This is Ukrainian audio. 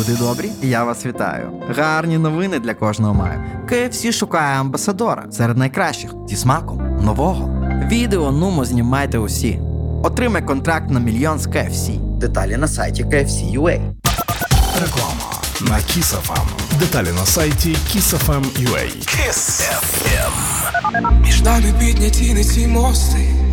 Люди добрі, я вас вітаю. Гарні новини для кожного маю. KFC шукає амбасадора серед найкращих зі смаком нового. Відео нумо знімайте усі. Отримай контракт на 1 мільйон з KFC. Деталі на сайті KFC.ua. Реклама на Kiss FM. Деталі на сайті KissFM.ua. Kiss FM. Між нами підняті не ці мости.